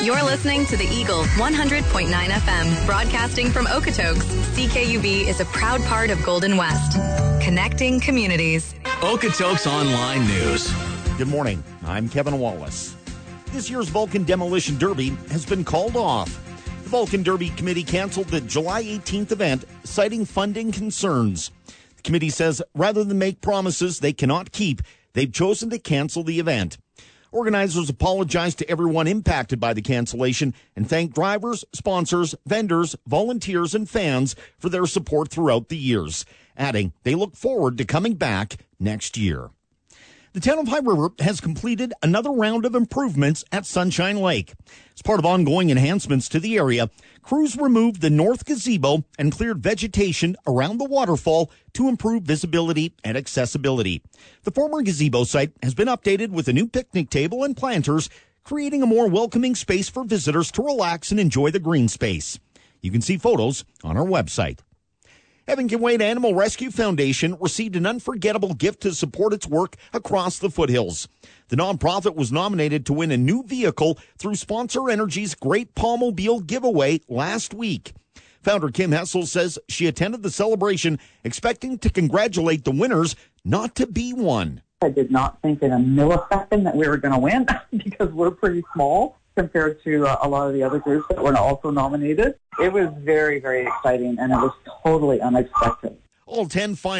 You're listening to the Eagle 100.9 FM, broadcasting from Okotoks. CKUB is a proud part of Golden West, connecting communities. Okotoks Online News. Good morning. I'm Kevin Wallace. This year's Vulcan Demolition Derby has been called off. The Vulcan Derby Committee canceled the July 18th event, citing funding concerns. The committee says rather than make promises they cannot keep, they've chosen to cancel the event. Organizers apologized to everyone impacted by the cancellation and thanked drivers, sponsors, vendors, volunteers, and fans for their support throughout the years, adding they look forward to coming back next year. The town of High River has completed another round of improvements at Sunshine Lake. As part of ongoing enhancements to the area, crews removed the north gazebo and cleared vegetation around the waterfall to improve visibility and accessibility. The former gazebo site has been updated with a new picnic table and planters, creating a more welcoming space for visitors to relax and enjoy the green space. You can see photos on our website. Evan Kinwade Animal Rescue Foundation received an unforgettable gift to support its work across the foothills. The nonprofit was nominated to win a new vehicle through Sponsor Energy's Great Palmobile giveaway last week. Founder Kim Hessel says she attended the celebration expecting to congratulate the winners, not to be one. I did not think in a millisecond that we were going to win because we're pretty small compared to a lot of the other groups that were also nominated. It was very, very exciting, and it was totally unexpected. All 10 finalists